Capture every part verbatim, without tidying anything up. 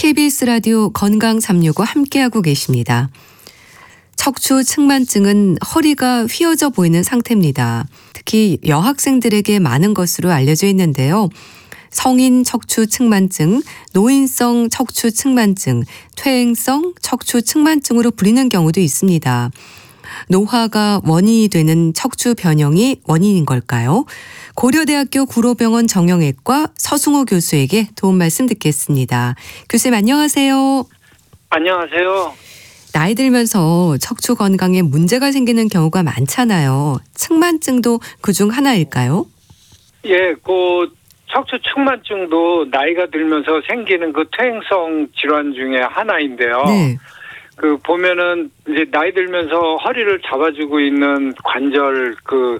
케이비에스 라디오 건강 삼육오 함께하고 계십니다. 척추 측만증은 허리가 휘어져 보이는 상태입니다. 특히 여학생들에게 많은 것으로 알려져 있는데요. 성인 척추 측만증, 노인성 척추 측만증, 퇴행성 척추 측만증으로 불리는 경우도 있습니다. 노화가 원인이 되는 척추 변형이 원인인 걸까요? 고려대학교 구로병원 정형외과 서승호 교수에게 도움 말씀 듣겠습니다. 교수님 안녕하세요. 안녕하세요. 나이 들면서 척추 건강에 문제가 생기는 경우가 많잖아요. 측만증도 그중 하나일까요? 예, 그 척추 측만증도 나이가 들면서 생기는 그 퇴행성 질환 중에 하나인데요. 네. 그 보면은 이제 나이 들면서 허리를 잡아주고 있는 관절 그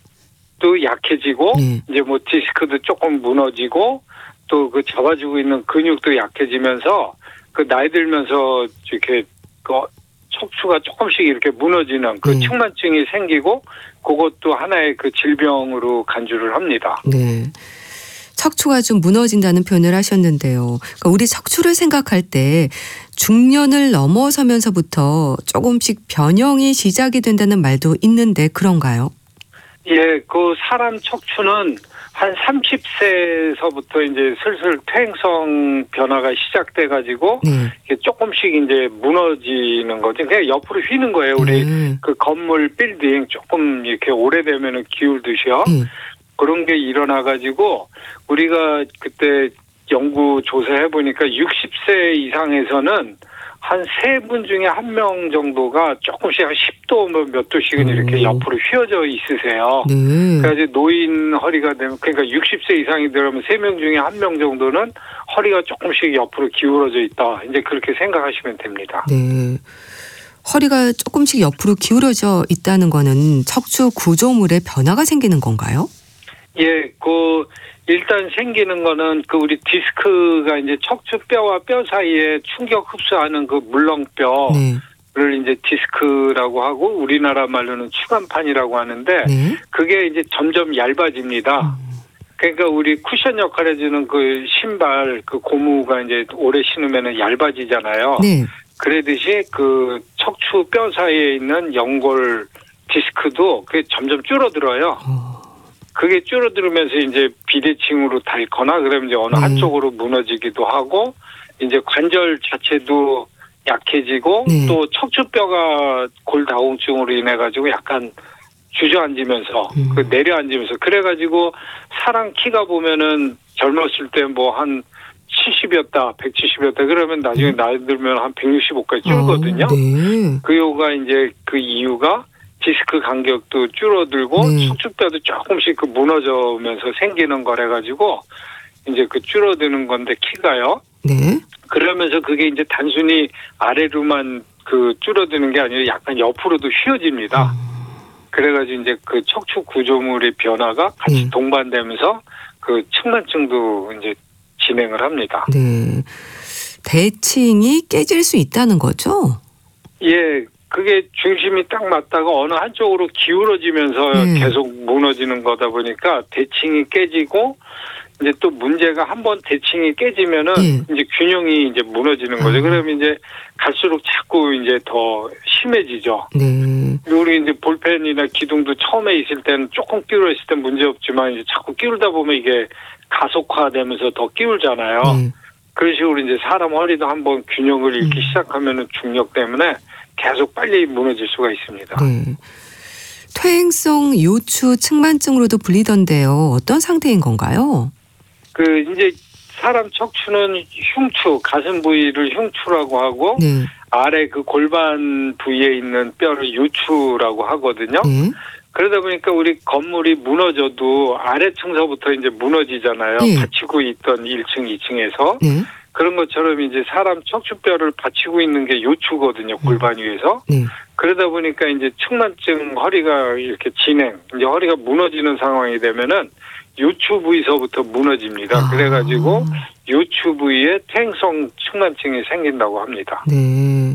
또 약해지고 네. 이제 뭐 디스크도 조금 무너지고 또 그 잡아주고 있는 근육도 약해지면서 그 나이 들면서 이렇게 그 척추가 조금씩 이렇게 무너지는 그 네. 측만증이 생기고 그것도 하나의 그 질병으로 간주를 합니다. 네. 척추가 좀 무너진다는 표현을 하셨는데요. 그러니까 우리 척추를 생각할 때 중년을 넘어서면서부터 조금씩 변형이 시작이 된다는 말도 있는데 그런가요? 예, 그 사람 척추는 한 삼십 세에서부터 이제 슬슬 퇴행성 변화가 시작돼가지고 네. 이게 조금씩 이제 무너지는 거죠. 그냥 옆으로 휘는 거예요. 우리 네. 그 건물 빌딩 조금 이렇게 오래되면은 기울듯이요. 네. 그런 게 일어나가지고 우리가 그때 연구 조사해 보니까 육십 세 이상에서는 한 세 분 중에 한 명 정도가 조금씩 한 십 도 몇 도씩은 음. 이렇게 옆으로 휘어져 있으세요. 네. 그래서 노인 허리가 되면 그러니까 육십 세 이상이 되면 세 명 중에 한 명 정도는 허리가 조금씩 옆으로 기울어져 있다. 이제 그렇게 생각하시면 됩니다. 네. 허리가 조금씩 옆으로 기울어져 있다는 거는 척추 구조물에 변화가 생기는 건가요? 예, 그 일단 생기는 거는 그 우리 디스크가 이제 척추뼈와 뼈 사이에 충격 흡수하는 그 물렁뼈를 네. 이제 디스크라고 하고 우리나라 말로는 추간판이라고 하는데 네. 그게 이제 점점 얇아집니다. 그러니까 우리 쿠션 역할을 해주는 그 신발 그 고무가 이제 오래 신으면은 얇아지잖아요. 네. 그러듯이 그 척추 뼈 사이에 있는 연골 디스크도 그게 점점 줄어들어요. 어. 그게 줄어들면서 이제 비대칭으로 닳거나 그러면 이제 어느 네. 한쪽으로 무너지기도 하고 이제 관절 자체도 약해지고 네. 또 척추뼈가 골다공증으로 인해 가지고 약간 주저앉으면서 음. 그 내려앉으면서 그래가지고 사람 키가 보면은 젊었을 때 뭐 한 칠십이었다, 백칠십이었다 그러면 나중에 음. 나이 들면 한 백육십오까지 줄거든요. 아, 네. 그 이유가 이제 그 이유가 디스크 간격도 줄어들고 네. 척추뼈도 조금씩 그 무너져면서 생기는 거래 가지고 이제 그 줄어드는 건데 키가요. 네. 그러면서 그게 이제 단순히 아래로만 그 줄어드는 게 아니라 약간 옆으로도 휘어집니다. 그래가지고 이제 그 척추 구조물의 변화가 같이 네. 동반되면서 그 측만증도 이제 진행을 합니다. 네. 대칭이 깨질 수 있다는 거죠? 예. 그게 중심이 딱 맞다가 어느 한쪽으로 기울어지면서 네. 계속 무너지는 거다 보니까 대칭이 깨지고 이제 또 문제가 한번 대칭이 깨지면은 네. 이제 균형이 이제 무너지는 거죠. 아. 그러면 이제 갈수록 자꾸 이제 더 심해지죠. 네. 우리 이제 볼펜이나 기둥도 처음에 있을 때는 조금 기울어 있을 땐 문제 없지만 이제 자꾸 기울다 보면 이게 가속화되면서 더 기울잖아요. 네. 그런 식으로 이제 사람 허리도 한번 균형을 잃기 음. 시작하면은 중력 때문에 계속 빨리 무너질 수가 있습니다. 네. 퇴행성 요추 측만증으로도 불리던데요. 어떤 상태인 건가요? 그 이제 사람 척추는 흉추, 가슴 부위를 흉추라고 하고 네. 아래 그 골반 부위에 있는 뼈를 요추라고 하거든요. 네. 그러다 보니까 우리 건물이 무너져도 아래층서부터 이제 무너지잖아요. 네. 받치고 있던 일 층, 이 층에서. 네. 그런 것처럼 이제 사람 척추뼈를 받치고 있는 게 요추거든요. 골반 위에서. 네. 그러다 보니까 이제 측만증 허리가 이렇게 진행, 이제 허리가 무너지는 상황이 되면은 요추 부위서부터 무너집니다. 아. 그래가지고 요추 부위에 퇴행성 측만증이 생긴다고 합니다. 네.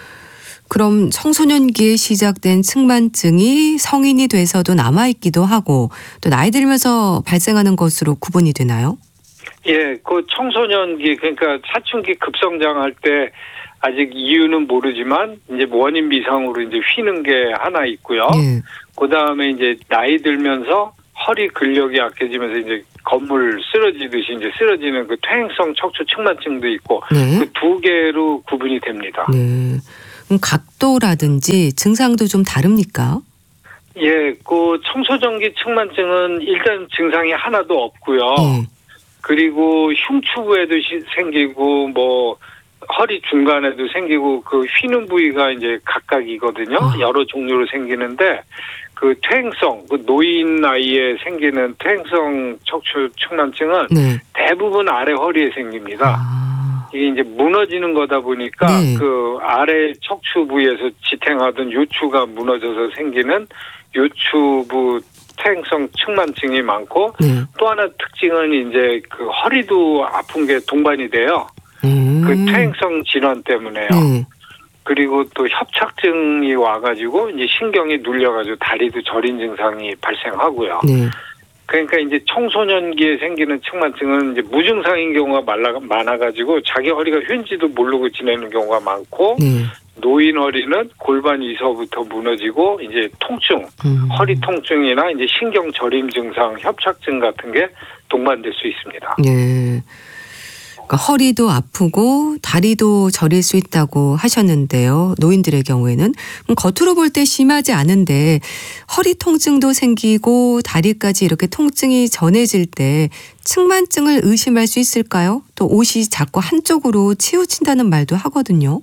그럼 청소년기에 시작된 측만증이 성인이 돼서도 남아있기도 하고 또 나이 들면서 발생하는 것으로 구분이 되나요? 예, 그 청소년기 그러니까 사춘기 급성장할 때 아직 이유는 모르지만 이제 원인 미상으로 이제 휘는 게 하나 있고요. 네. 그 다음에 이제 나이 들면서 허리 근력이 약해지면서 이제 건물 쓰러지듯이 이제 쓰러지는 그 퇴행성 척추 측만증도 있고 네. 그 두 개로 구분이 됩니다. 네. 그럼 각도라든지 증상도 좀 다릅니까? 예, 그 청소전기 측만증은 일단 증상이 하나도 없고요. 네. 그리고 흉추부에도 시- 생기고 뭐 허리 중간에도 생기고 그 휘는 부위가 이제 각각이거든요. 아. 여러 종류로 생기는데 그 퇴행성, 그 노인 나이에 생기는 퇴행성 척추 측만증은 네. 대부분 아래 허리에 생깁니다. 아. 이게 이제 무너지는 거다 보니까 네. 그 아래 척추 부위에서 지탱하던 요추가 무너져서 생기는 요추부 퇴행성 측만증이 많고 네. 또 하나 특징은 이제 그 허리도 아픈 게 동반이 돼요. 음. 그 퇴행성 질환 때문에요. 네. 그리고 또 협착증이 와가지고 이제 신경이 눌려가지고 다리도 저린 증상이 발생하고요. 네. 그러니까 이제 청소년기에 생기는 측만증은 이제 무증상인 경우가 말라, 많아가지고 자기 허리가 휘는지도 모르고 지내는 경우가 많고 네. 노인 허리는 골반 위서부터 무너지고 이제 통증, 음. 허리 통증이나 이제 신경 저림 증상, 협착증 같은 게 동반될 수 있습니다. 네. 그러니까 허리도 아프고 다리도 저릴 수 있다고 하셨는데요. 노인들의 경우에는 그럼 겉으로 볼 때 심하지 않은데 허리 통증도 생기고 다리까지 이렇게 통증이 전해질 때 측만증을 의심할 수 있을까요? 또 옷이 자꾸 한쪽으로 치우친다는 말도 하거든요.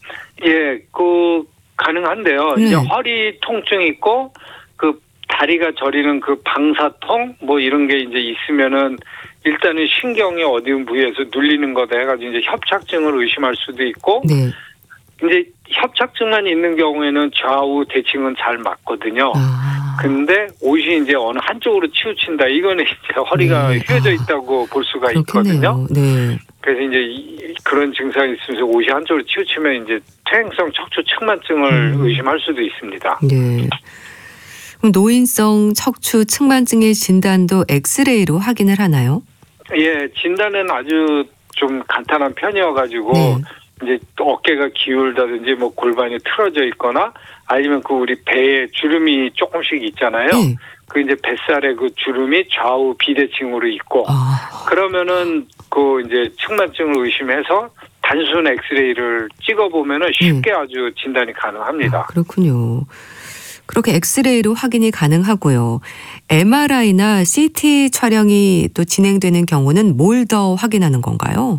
예, 그 가능한데요. 네. 이제 허리 통증 있고 그 다리가 저리는 그 방사통 뭐 이런 게 이제 있으면은 일단은 신경이 어디 부위에서 눌리는 거다 해가지고 이제 협착증을 의심할 수도 있고 네. 이제 협착증만 있는 경우에는 좌우 대칭은 잘 맞거든요. 아. 근데 옷이 이제 어느 한쪽으로 치우친다. 이거는 이제 허리가 네. 휘어져 아. 있다고 볼 수가 있거든요. 그렇겠네요. 네. 그래서 이제 이- 그런 증상이 있으면서 옷이 한쪽으로 치우치면 이제 퇴행성 척추 측만증을 음. 의심할 수도 있습니다. 네. 그럼 노인성 척추 측만증의 진단도 엑스레이로 확인을 하나요? 예, 진단은 아주 좀 간단한 편이어가지고 네. 이제 또 어깨가 기울다든지 뭐 골반이 틀어져 있거나 아니면 그 우리 배에 주름이 조금씩 있잖아요. 네. 그 이제 뱃살에 그 주름이 좌우 비대칭으로 있고 아. 그러면은 그 이제 측만증을 의심해서 단순 엑스레이를 찍어보면은 쉽게 아주 진단이 가능합니다. 아, 그렇군요. 그렇게 엑스레이로 확인이 가능하고요. 엠알아이나 씨티 촬영이 또 진행되는 경우는 뭘 더 확인하는 건가요?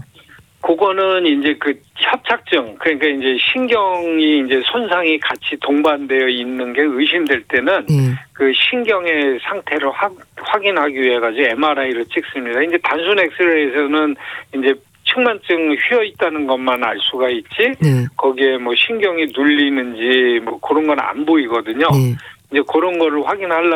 그거는 이제 그 협착증, 그러니까 이제 신경이 이제 손상이 같이 동반되어 있는 게 의심될 때는 네. 그 신경의 상태를 확, 확인하기 위해 가지고 엠알아이를 찍습니다. 이제 단순 엑스레이에서는 이제 측만증 휘어 있다는 것만 알 수가 있지, 네. 거기에 뭐 신경이 눌리는지 뭐 그런 건 안 보이거든요. 네. 이제 그런 거를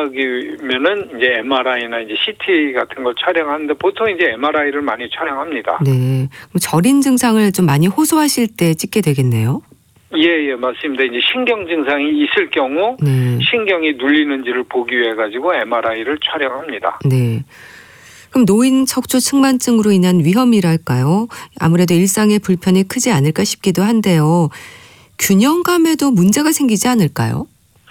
확인하려면은 이제 엠알아이나 이제 씨티 같은 걸 촬영하는데 보통 이제 엠알아이를 많이 촬영합니다. 네. 그럼 저린 증상을 좀 많이 호소하실 때 찍게 되겠네요. 예, 예, 맞습니다. 이제 신경 증상이 있을 경우 네. 신경이 눌리는지를 보기 위해 가지고 엠알아이를 촬영합니다. 네. 그럼 노인 척추 측만증으로 인한 위험이랄까요? 아무래도 일상의 불편이 크지 않을까 싶기도 한데요. 균형감에도 문제가 생기지 않을까요?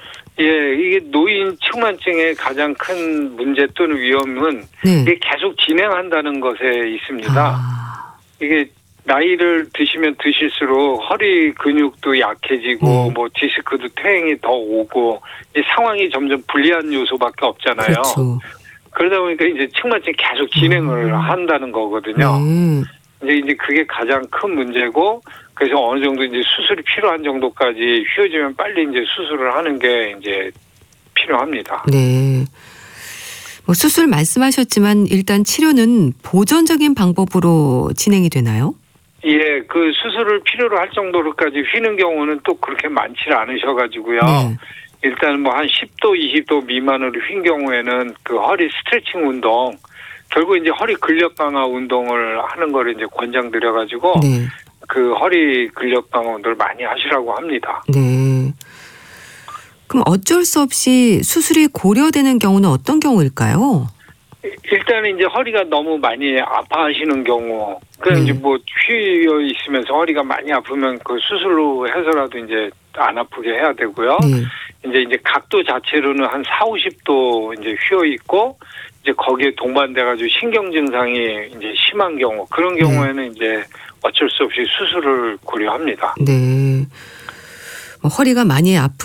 예, 이게 노인 측만증의 가장 큰 문제 또는 위험은 네. 이게 계속 진행한다는 것에 있습니다. 아. 이게 나이를 드시면 드실수록 허리 근육도 약해지고 음. 뭐 디스크도 퇴행이 더 오고 이 상황이 점점 불리한 요소밖에 없잖아요. 그렇죠. 그러다 보니까 이제 측만증이 계속 진행을 음. 한다는 거거든요. 네. 이제 이제 그게 가장 큰 문제고 그래서 어느 정도 이제 수술이 필요한 정도까지 휘어지면 빨리 이제 수술을 하는 게 이제 필요합니다. 네. 뭐 수술 말씀하셨지만 일단 치료는 보존적인 방법으로 진행이 되나요? 예, 그 수술을 필요로 할 정도로까지 휘는 경우는 또 그렇게 많지 않으셔가지고요. 네. 일단 뭐 한 십 도, 이십 도 미만으로 휜 경우에는 그 허리 스트레칭 운동, 결국 이제 허리 근력 강화 운동을 하는 거를 이제 권장드려가지고 네. 그 허리 근력 강화 운동을 많이 하시라고 합니다. 네. 그럼 어쩔 수 없이 수술이 고려되는 경우는 어떤 경우일까요? 일단 일단은 이제 허리가 너무 많이 아파하시는 경우, 그 네. 이제 뭐 휘어 있으면서 허리가 많이 아프면 그 수술로 해서라도 이제 안 아프게 해야 되고요. 네. 이제 이제 각도 자체로는 한 사오십 도 이제 휘어 있고 이제 거기에 동반돼 가지고 신경 증상이 이제 심한 경우, 그런 경우에는 이제 어쩔 수 없이 수술을 고려합니다. 네. 뭐 허리가 많이 아픈